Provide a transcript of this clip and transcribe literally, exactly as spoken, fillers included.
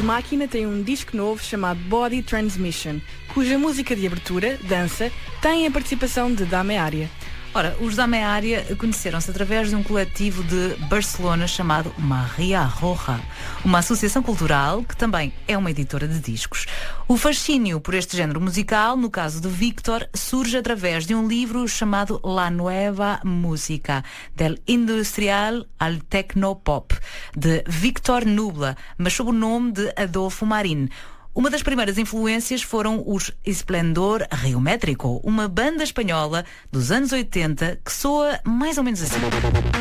Máquina tem um disco novo chamado Body Transmission, cuja música de abertura, Dança, tem a participação de Dame Área. Ora, os Dame Área conheceram-se através de um coletivo de Barcelona chamado Maria Roja, uma associação cultural que também é uma editora de discos. O fascínio por este género musical, no caso de Víctor, surge através de um livro chamado La Nueva Música, del Industrial al Tecnopop, de Víctor Nubla, mas sob o nome de Adolfo Marín. Uma das primeiras influências foram os Esplendor Geométrico, uma banda espanhola dos anos oitenta que soa mais ou menos assim.